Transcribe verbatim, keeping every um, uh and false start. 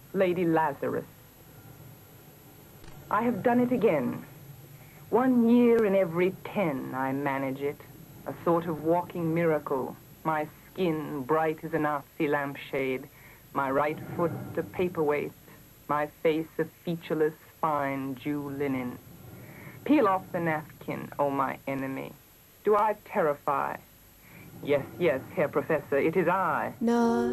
Lady Lazarus. I have done it again. One year in every ten I manage it. A sort of walking miracle. My skin bright as a Nazi lampshade. My right foot a paperweight. My face a featureless, fine Jew linen. Peel off the napkin, oh my enemy. Do I terrify? Yes, yes, Herr Professor, it is I. No.